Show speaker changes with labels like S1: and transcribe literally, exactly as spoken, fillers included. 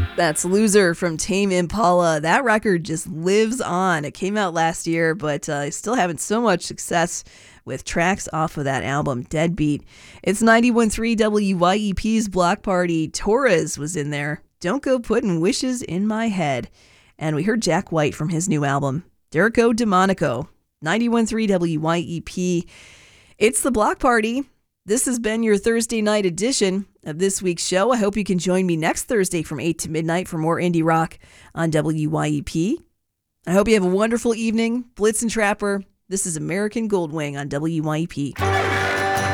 S1: That's Loser from Tame Impala. That record just lives on. It came out last year, but uh, still having so much success with tracks off of that album, Deadbeat. It's ninety-one point three W Y E P's Block Party. Torres was in there. Don't Go Putting Wishes in My Head. And we heard Jack White from his new album, Derico Demonico. ninety-one point three W Y E P. It's the Block Party. This has been your Thursday night edition of this week's show. I hope you can join me next Thursday from eight to midnight for more indie rock on W Y E P. I hope you have a wonderful evening. Blitz and Trapper, this is American Goldwing on W Y E P.